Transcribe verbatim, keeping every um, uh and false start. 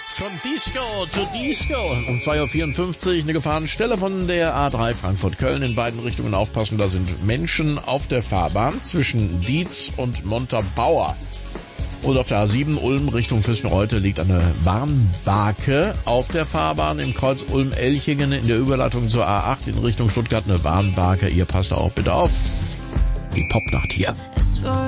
From Disco to Disco. Um zwei Uhr vierundfünfzig eine Gefahrenstelle von der A drei Frankfurt-Köln. In beiden Richtungen aufpassen, da sind Menschen auf der Fahrbahn zwischen Dietz und Montabaur. Und auf der A sieben Ulm Richtung Füssen-Reutte liegt eine Warnbarke auf der Fahrbahn. Im Kreuz Ulm-Elchingen in der Überleitung zur A acht in Richtung Stuttgart eine Warnbarke. Ihr passt auch bitte auf. Die Popnacht hier.